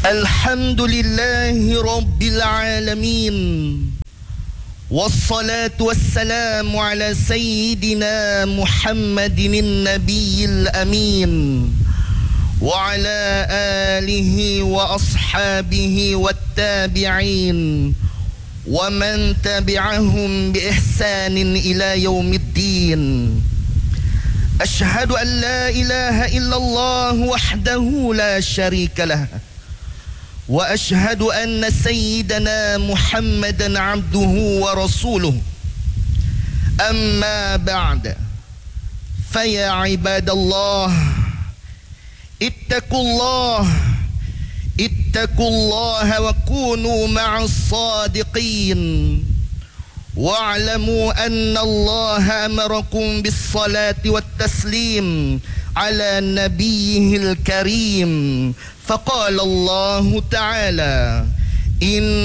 الحمد لله رب العالمين، والصلاة والسلام على سيدنا محمد النبي الأمين وعلى آله وأصحابه والتابعين ومن تبعهم بإحسان إلى يوم الدين. أشهد أن لا إله إلا الله وحده لا شريك له، وأشهد أن سيدنا محمدا عبده ورسوله. أما بعد، فيا عباد الله، اتقوا الله وكونوا مع الصادقين، واعلموا أن الله أمركم بالصلاة والتسليم على نبيه الكريم. فقال الله تعالى: إن